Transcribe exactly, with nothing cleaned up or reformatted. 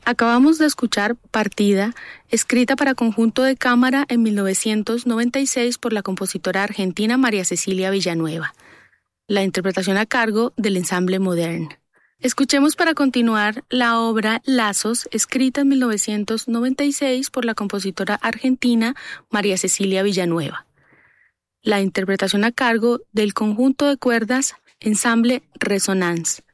Acabamos de escuchar Partida, escrita para conjunto de cámara en mil novecientos noventa y seis por la compositora argentina María Cecilia Villanueva. La interpretación a cargo del ensamble Modern. Escuchemos para continuar la obra Lazos, escrita en mil novecientos noventa y seis por la compositora argentina María Cecilia Villanueva. La interpretación a cargo del conjunto de cuerdas ensamble Resonance.